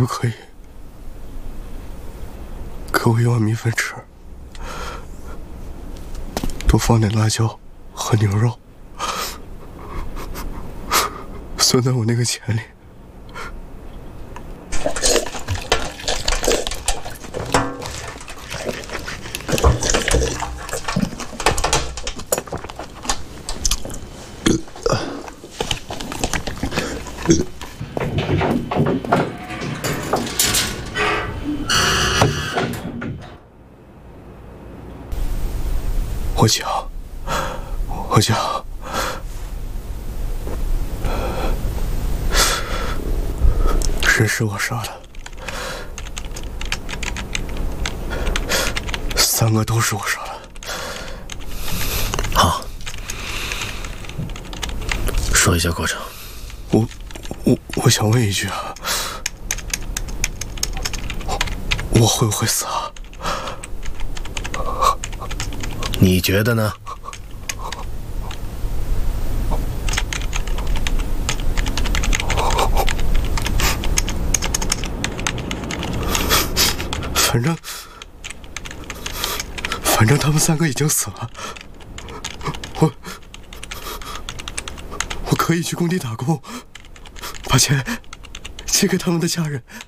可以给我一碗米粉吃，多放点辣椒和牛肉，算在我那个钱里。我讲，人是我杀的，3个都是我杀的。 好，说一下过程。 我想问一句啊，我会不会死啊？ 你觉得呢？ 反正他们3个已经死了，我可以去工地打工，把钱寄给他们的家人。